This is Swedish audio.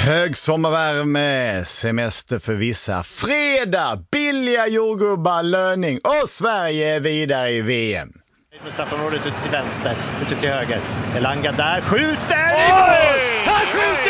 Högsommarvärme, semester för vissa, fredag, billiga jordgubbar, löning och Sverige är vidare i VM. Med straffområdet ute till vänster, ute till höger. Elanga där, skjuter! Oj! Han skjuter!